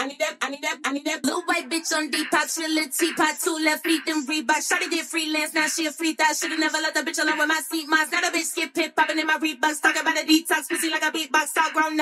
I need that blue white bitch on Depop. She a little teapot, 2 left feet, them Reebok. Shawty did freelance, now she a free thought. Shoulda never let the bitch alone with my seat moss. Now the bitch skip pit, popping in my Reeboks. Talking about a detox, pussy like a beatbox. All grown up.